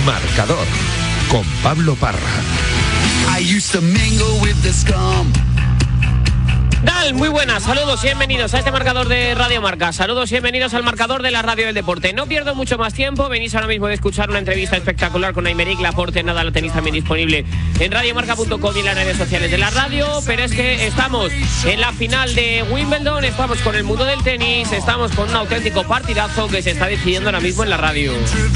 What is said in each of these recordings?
Marcador, con Pablo Parra. Dal, muy buenas, saludos y bienvenidos a este marcador de Radio Marca. Saludos y bienvenidos al marcador de la radio del deporte. No pierdo mucho más tiempo, venís ahora mismo de escuchar una entrevista espectacular con Aymeric Laporte. Nada, lo tenéis también disponible en radiomarca.com y en las redes sociales de la radio. Pero es que estamos en la final de Wimbledon, estamos con el mundo del tenis, estamos con un auténtico partidazo que se está decidiendo ahora mismo en la radio.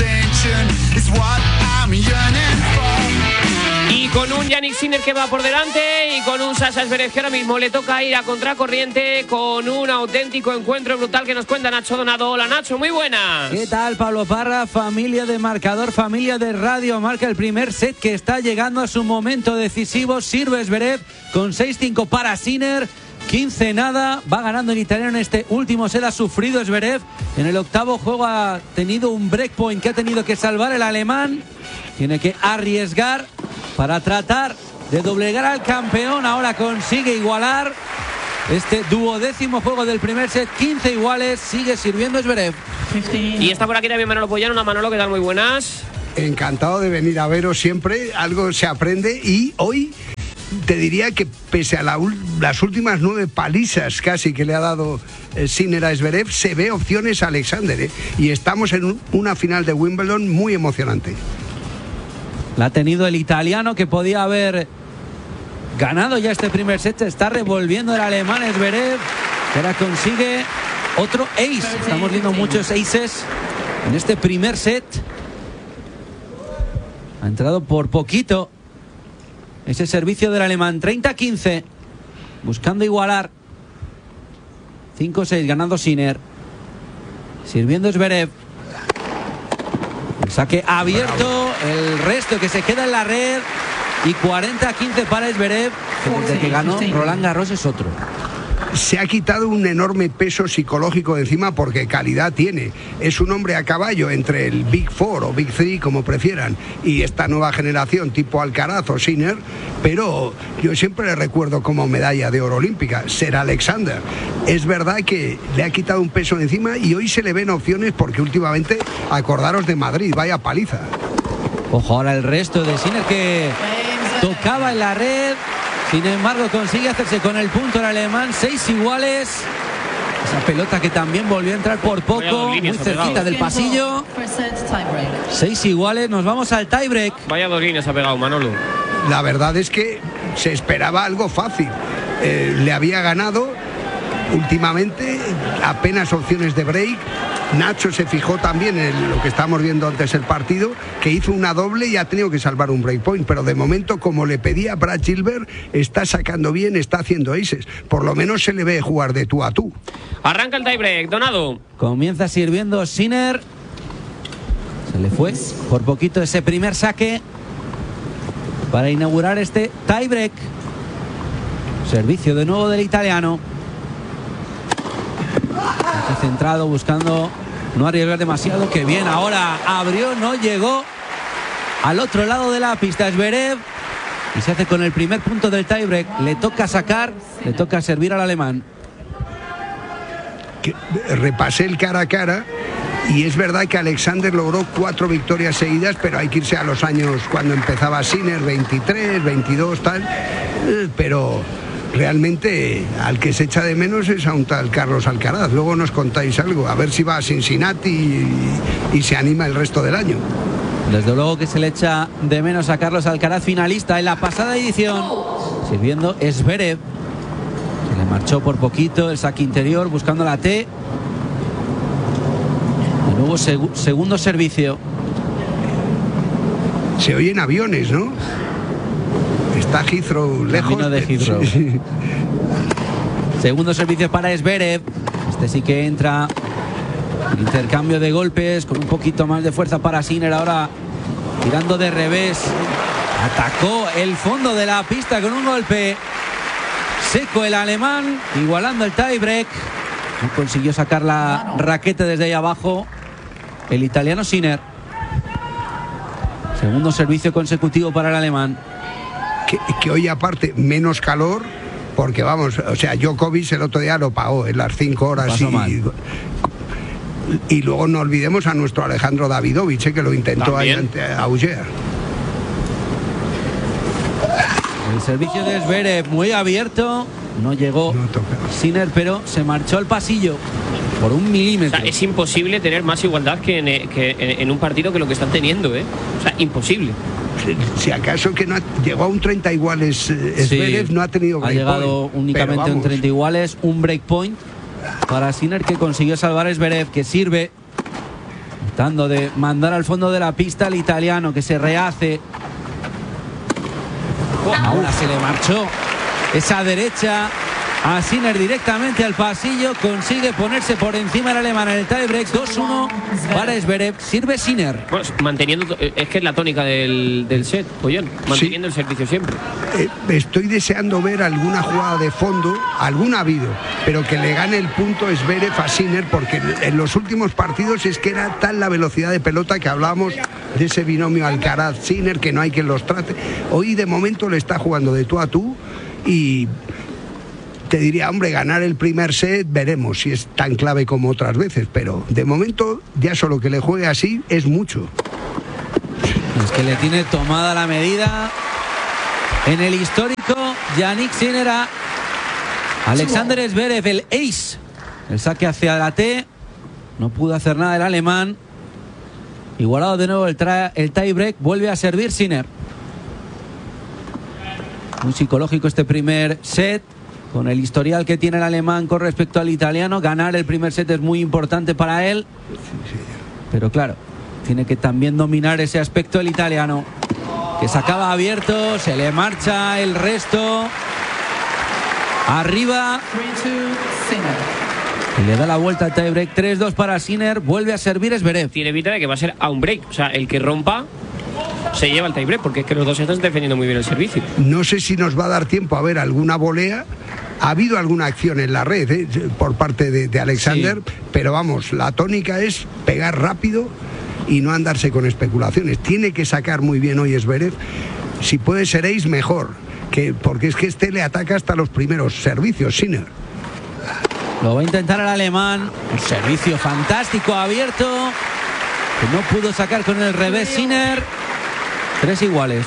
Y con un Jannik Sinner que va por delante y con un Sasha Zverev que ahora mismo le toca ir a contracorriente, con un auténtico encuentro brutal que nos cuenta Nacho Donado. Hola Nacho, muy buenas. ¿Qué tal, Pablo Parra? Familia de Marcador, familia de Radio Marca. El primer set que está llegando a su momento decisivo. Sirve Zverev con 6-5 para Sinner. 15 nada, va ganando el italiano en este último set. Ha sufrido Zverev. En el octavo juego ha tenido un breakpoint que ha tenido que salvar el alemán. Tiene que arriesgar para tratar de doblegar al campeón. Ahora consigue igualar este 12º juego del primer set. 15 iguales, sigue sirviendo Zverev. Y está por aquí también Manolo Pollano. Hola Manolo, ¿qué tal? Muy buenas. Encantado de venir a veros siempre, algo se aprende. Y hoy te diría que pese a las últimas 9 palizas casi que le ha dado Sinner a Zverev, se ve opciones a Alexander, y estamos en una final de Wimbledon muy emocionante. La ha tenido el italiano, que podía haber ganado ya este primer set. Está revolviendo el alemán Zverev, que ahora consigue otro ace. Estamos viendo muchos aces en este primer set. Ha entrado por poquito ese servicio del alemán. 30-15, buscando igualar. 5-6 ganando Sinner, sirviendo Zverev. El saque abierto, el resto que se queda en la red. Y 40-15 para Zverev, que desde que ganó Roland Garros es otro. Se ha quitado un enorme peso psicológico de encima, porque calidad tiene. Es un hombre a caballo entre el Big Four o Big Three, como prefieran, y esta nueva generación tipo Alcaraz o Sinner. Pero yo siempre le recuerdo como medalla de oro olímpica, Sir Alexander. Es verdad que le ha quitado un peso de encima y hoy se le ven opciones, porque últimamente, acordaros de Madrid, vaya paliza. Ojo ahora el resto de Sinner, que tocaba en la red. Sin embargo, consigue hacerse con el punto el alemán. 6 iguales. Esa pelota que también volvió a entrar por poco, muy cerquita del pasillo. 6 iguales, nos vamos al tiebreak. Vaya 2 líneas ha pegado Manolo. La verdad es que se esperaba algo fácil. Le había ganado últimamente, apenas opciones de break. Nacho se fijó también en lo que estábamos viendo antes el partido, que hizo una doble y ha tenido que salvar un breakpoint, pero de momento, como le pedía Brad Gilbert, está sacando bien, está haciendo aces. Por lo menos se le ve jugar de tú a tú. Arranca el tiebreak, Donado. Comienza sirviendo Sinner. Se le fue por poquito ese primer saque para inaugurar este tiebreak. Servicio de nuevo del italiano. Centrado, buscando no arriesgar demasiado. Que bien, ahora abrió, no llegó al otro lado de la pista Zverev, y se hace con el primer punto del tiebreak. Le toca sacar, le toca servir al alemán. Repasé el cara a cara y es verdad que Alexander logró 4 victorias seguidas, pero hay que irse a los años cuando empezaba Sinner, 23, 22, tal, pero realmente al que se echa de menos es a un tal Carlos Alcaraz. Luego nos contáis algo, a ver si va a Cincinnati y se anima el resto del año. Desde luego que se le echa de menos a Carlos Alcaraz, finalista en la pasada edición, sirviendo Zverev. Se le marchó por poquito el saque interior, buscando la T. De nuevo segundo servicio. Se oyen aviones, ¿no? Está Heathrow lejos. Camino de Heathrow. Segundo servicio para Zverev. Este sí que entra. Intercambio de golpes con un poquito más de fuerza para Sinner. Ahora tirando de revés. Atacó el fondo de la pista con un golpe seco el alemán, igualando el tiebreak. No consiguió sacar la raqueta desde ahí abajo el italiano Sinner. Segundo servicio consecutivo para el alemán. Que hoy aparte menos calor, porque vamos, o sea, Djokovic el otro día lo pagó en las 5 horas Y luego no olvidemos a nuestro Alejandro Davidovich, que lo intentó ahí ante Auger. El servicio de Zverev muy abierto. No llegó Sinner, pero se marchó al pasillo por 1 milímetro. O sea, es imposible tener más igualdad que en un partido que lo que están teniendo, ¿eh? O sea, imposible. Si acaso que no llegó a un 30 iguales, Zverev no ha tenido break point. Ha llegado únicamente a un 30 iguales, un break point para Sinner, que consiguió salvar a Zverev, que sirve tratando de mandar al fondo de la pista al italiano, que se rehace. Ahora se le marchó esa derecha a Sinner directamente al pasillo. Consigue ponerse por encima del alemán en el tiebreak. 2-1 para Zverev. Sirve Sinner. Bueno, manteniendo, es que es la tónica del set, Pollón, manteniendo el servicio siempre. Estoy deseando ver alguna jugada de fondo, alguna ha habido, pero que le gane el punto Zverev a Sinner, porque en los últimos partidos es que era tal la velocidad de pelota que hablábamos de ese binomio Alcaraz-Sinner, que no hay quien los trate. Hoy de momento le está jugando de tú a tú y te diría, hombre, ganar el primer set, veremos si es tan clave como otras veces, pero de momento ya solo que le juegue así es mucho. Es que le tiene tomada la medida en el histórico Jannik Sinner a Alexander Zverev, el ace. El saque hacia la T, no pudo hacer nada el alemán. Igualado de nuevo el tiebreak, vuelve a servir Sinner. Muy psicológico este primer set. Con el historial que tiene el alemán con respecto al italiano, ganar el primer set es muy importante para él. Pero claro, tiene que también dominar ese aspecto el italiano, que se acaba abierto, se le marcha el resto. Arriba. Y le da la vuelta al tiebreak. 3-2 para Sinner. Vuelve a servir Zverev. Tiene pinta de que va a ser a un break. O sea, el que rompa se lleva el tiebreak, porque es que los dos están defendiendo muy bien el servicio. No sé si nos va a dar tiempo a ver alguna volea. Ha habido alguna acción en la red por parte de Alexander, sí, pero vamos, la tónica es pegar rápido y no andarse con especulaciones. Tiene que sacar muy bien hoy Zverev. Si puede ser ace, mejor, porque es que este le ataca hasta los primeros servicios, Sinner. Lo va a intentar el alemán. Un servicio fantástico abierto, que no pudo sacar con el revés Sinner. 3 iguales.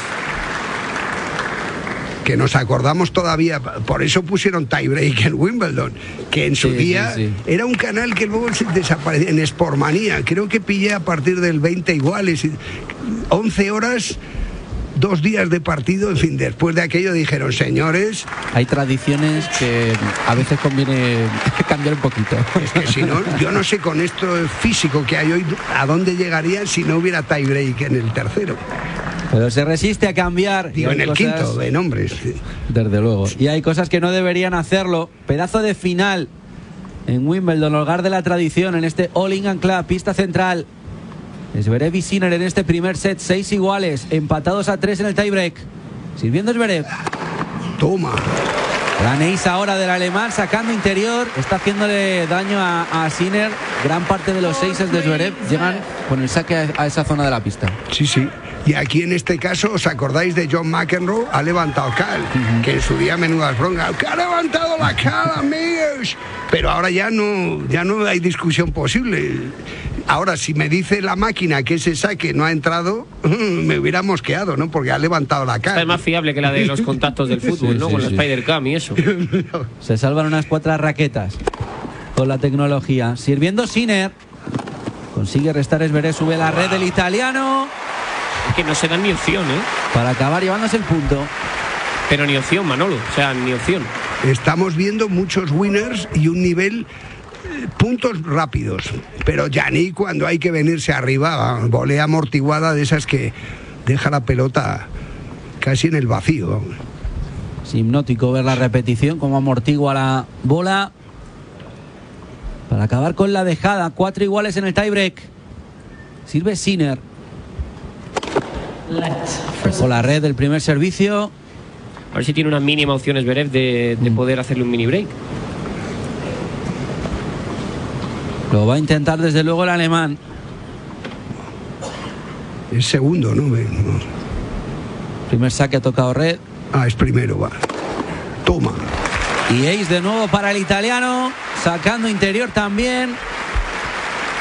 Que nos acordamos todavía, por eso pusieron tiebreak en Wimbledon, que en su día era un canal que luego desapareció en Sportmanía. Creo que pillé a partir del 20 iguales, 11 horas, 2 días de partido. En fin, después de aquello dijeron, señores, hay tradiciones que a veces conviene cambiar un poquito. Es que si no, yo no sé con esto físico que hay hoy a dónde llegarían si no hubiera tiebreak en el tercero. Pero se resiste a cambiar. Digo, en el quinto, en hombres. Desde luego. Y hay cosas que no deberían hacerlo. Pedazo de final en Wimbledon, hogar de la tradición, en este All England Club, pista central. Zverev y Sinner en este primer set, 6 iguales, empatados a 3 en el tiebreak. Sirviendo Zverev. Toma. Gran ace ahora del alemán, sacando interior. Está haciéndole daño a Sinner. Gran parte de los aces de Zverev llegan con el saque a esa zona de la pista. Sí, sí. Y aquí en este caso, ¿os acordáis de John McEnroe? Ha levantado Cal, que en su día menudas broncas. ¡Que ha levantado la Cal, amigos! Pero ahora ya no hay discusión posible. Ahora, si me dice la máquina que ese saque no ha entrado, me hubiera mosqueado, ¿no? Porque ha levantado la Cal. Es más fiable que la de los contactos del fútbol, ¿no? Con la Spider-Cam y eso. Se salvan unas 4 raquetas con la tecnología. Sirviendo Sinner. Consigue restar Zverev, sube la red del italiano. Que no se dan ni opción, ¿eh? Para acabar llevándose el punto. Pero ni opción, Manolo. O sea, ni opción. Estamos viendo muchos winners y un nivel, puntos rápidos. Pero Jannik, cuando hay que venirse arriba, volea amortiguada de esas que deja la pelota casi en el vacío. Es hipnótico ver la repetición, como amortigua la bola. Para acabar con la dejada, 4 iguales en el tiebreak. Sirve Sinner. Con la red del primer servicio. A ver si tiene una mínima opción Zverev de poder hacerle un mini break. Lo va a intentar desde luego el alemán. Es segundo, ¿no? Primer saque ha tocado red. Ah, es primero, va. Toma. Y ace de nuevo para el italiano. Sacando interior también.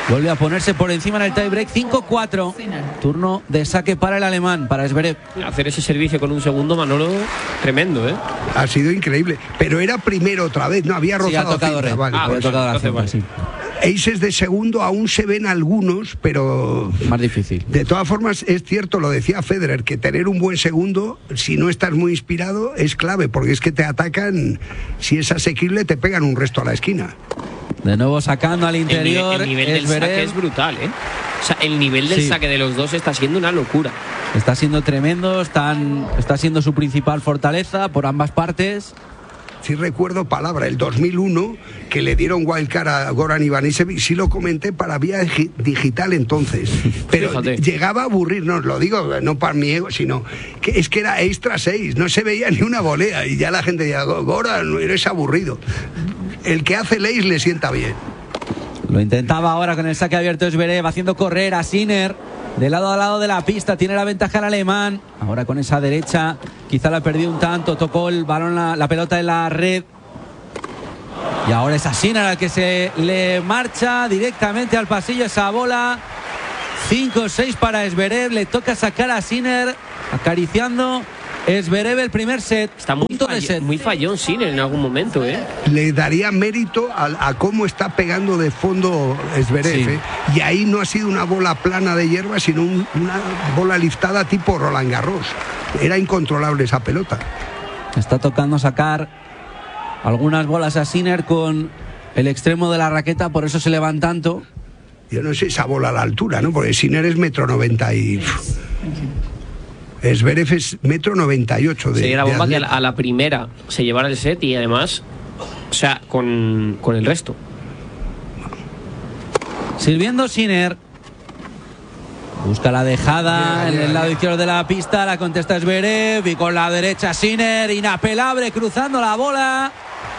Vuelve a ponerse por encima en el tiebreak, 5-4. Turno de saque para el alemán, para Zverev. Hacer ese servicio con un segundo, Manolo, tremendo, ¿eh? Ha sido increíble. Pero era primero otra vez, no había rozado. Sí, ha tocado cinta, red. vale, Había tocado la cinta, sí. Aces de segundo aún se ven algunos, pero Más difícil. de todas formas es cierto, lo decía Federer, que tener un buen segundo, si no estás muy inspirado, es clave, porque es que te atacan, si es asequible, te pegan un resto a la esquina. De nuevo sacando al interior. El nivel del saque es brutal, ¿eh? O sea, el nivel del saque de los dos está siendo una locura. Está siendo tremendo, está siendo su principal fortaleza por ambas partes. Sí recuerdo palabra, el 2001, que le dieron wildcard a Goran Ivanisevic, sí lo comenté para vía digital entonces, pero Fíjate. llegaba a aburrir, no, lo digo no para mi ego, sino que es que era 6-6, no se veía ni una volea, y ya la gente decía, Goran, eres aburrido. El que hace el ace le sienta bien. Lo intentaba ahora con el saque abierto Zverev, haciendo correr a Sinner. De lado a lado de la pista, tiene la ventaja el alemán. Ahora con esa derecha, quizá la perdió un tanto. Tocó el balón, la pelota en la red. Y ahora es a Sinner al que se le marcha directamente al pasillo esa bola. 5-6 para Zverev. Le toca sacar a Sinner, acariciando Zverev el primer set. Está muy, Punto de set. muy fallón Sinner en algún momento, ¿eh? Le daría mérito a cómo está pegando de fondo Zverev, Sí. ¿eh? Y ahí no ha sido una bola plana de hierba, sino una bola liftada tipo Roland Garros. Era incontrolable esa pelota. Está tocando sacar algunas bolas a Sinner con el extremo de la raqueta, por eso se le van tanto. Yo no sé esa bola a la altura, ¿no? Porque Sinner es 1,90 m y... Zverev es 1,98 m. Sería la bomba que a la primera se llevara el set y además, o sea, con el resto. Sirviendo Sinner. Busca la dejada en el lado izquierdo de la pista. La contesta Zverev. Y con la derecha Sinner. Inapelable cruzando la bola.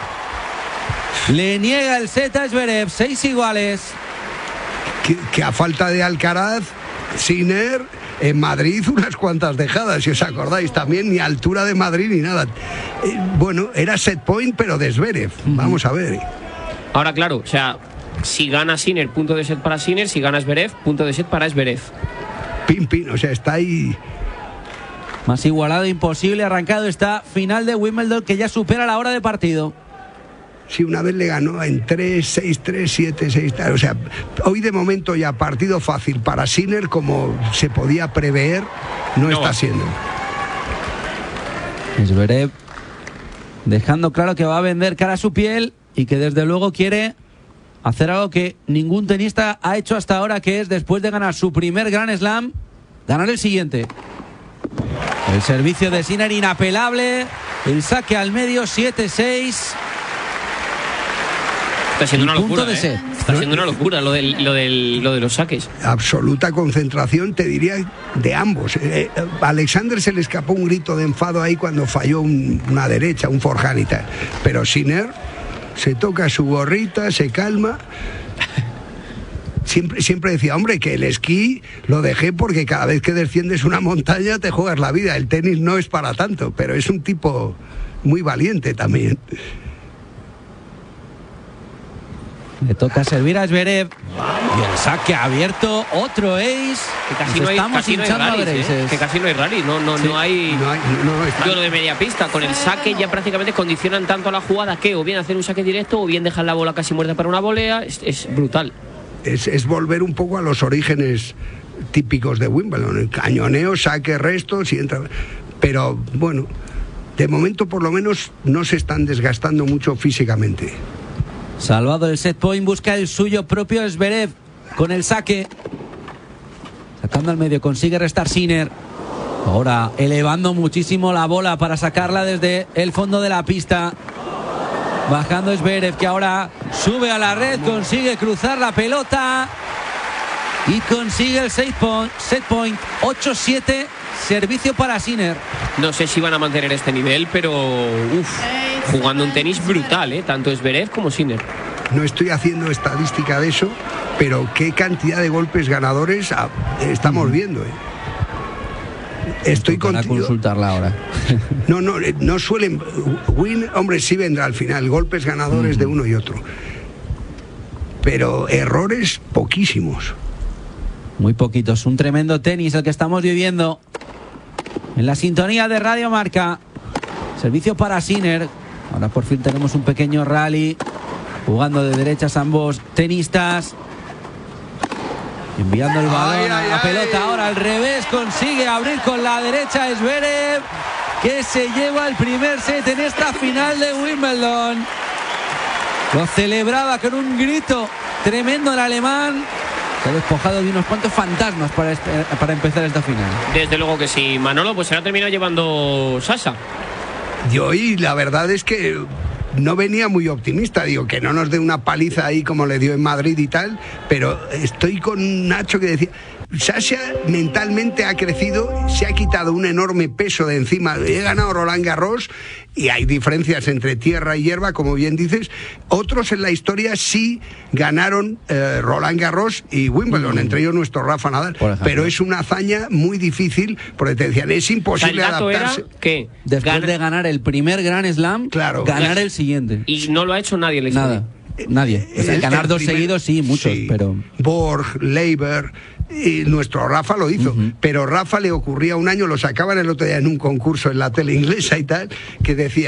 Le niega el set a Zverev. 6 iguales. Que a falta de Alcaraz, Sinner en Madrid unas cuantas dejadas, si os acordáis, también ni altura de Madrid ni nada. Bueno, era set point, pero de Zverev. Vamos a ver. Ahora, claro, o sea, si gana Sinner, punto de set para Sinner. Si gana Zverev, punto de set para Zverev. Pin, pin, o sea, está ahí. Más igualado imposible. Arrancado esta final de Wimbledon que ya supera la hora de partido. Sí, una vez le ganó en 3, 6-3, 7-6, tal. O sea, hoy de momento ya partido fácil para Sinner, como se podía prever, no está siendo. Zverev dejando claro que va a vender cara a su piel y que desde luego quiere hacer algo que ningún tenista ha hecho hasta ahora, que es, después de ganar su primer Grand Slam, ganar el siguiente. El servicio de Sinner inapelable, el saque al medio, 7-6. Está siendo una Punto locura, de set. Está siendo una locura lo de los saques. Absoluta concentración, te diría, de ambos. A Alexander se le escapó un grito de enfado ahí cuando falló una derecha, un forehand y tal. Pero Sinner se toca su gorrita, se calma. Siempre decía, hombre, que el esquí lo dejé porque cada vez que desciendes una montaña te juegas la vida. El tenis no es para tanto, pero es un tipo muy valiente también. Le toca servir a Zverev. Y el saque abierto, otro ace. Que casi Nos no hay, estamos casi no hay hinchando a ver rallies, aces. que casi no hay rallies, no hay... No, está- Yo lo de media pista, con el saque ya prácticamente condicionan tanto a la jugada que o bien hacer un saque directo o bien dejar la bola casi muerta para una volea. Es brutal. es volver un poco a los orígenes típicos de Wimbledon, el cañoneo, saque, restos y entra. Pero bueno, de momento por lo menos no se están desgastando mucho físicamente. Salvado el set point, busca el suyo propio Zverev con el saque. Sacando al medio, consigue restar Sinner. Ahora elevando muchísimo la bola para sacarla desde el fondo de la pista. Bajando Zverev, que ahora sube a la red, consigue cruzar la pelota y consigue el set point 8-7, servicio para Sinner. No sé si van a mantener este nivel, pero jugando un tenis brutal, tanto Zverev como Sinner. No estoy haciendo estadística de eso, pero qué cantidad de golpes ganadores estamos viendo. Estoy Para contigo. consultarla ahora. No suelen. Hombre, sí vendrá al final, golpes ganadores de uno y otro. pero errores poquísimos. Muy poquitos. Un tremendo tenis el que estamos viviendo en la sintonía de Radio Marca. Servicio para Sinner. Ahora por fin tenemos un pequeño rally. Jugando de derechas ambos tenistas. Enviando el balón a la pelota. Ahora al revés. Consigue abrir con la derecha Zverev, que se lleva el primer set en esta final de Wimbledon. Lo celebraba con un grito tremendo el alemán. Se ha despojado de unos cuantos fantasmas para empezar esta final. Desde luego que sí, Manolo, pues se la ha terminado llevando Sasha. Y la verdad es que no venía muy optimista, digo, que no nos dé una paliza ahí como le dio en Madrid y tal, pero estoy con Nacho que decía, Sasha mentalmente ha crecido, se ha quitado un enorme peso de encima, he ganado Roland Garros y hay diferencias entre tierra y hierba, como bien dices, otros en la historia sí ganaron Roland Garros y Wimbledon, entre ellos nuestro Rafa Nadal, pero es una hazaña muy difícil, porque te decían, es imposible adaptarse. Era que después de ganar el primer Grand Slam, ganar el siguiente. Y no lo ha hecho nadie en la historia. Nada. Nadie. O sea, ganar dos seguidos, sí, muchos, sí. Pero Borg, Leiber, y nuestro Rafa lo hizo, pero Rafa le ocurría un año, lo sacaban el otro día en un concurso en la tele inglesa y tal, que decía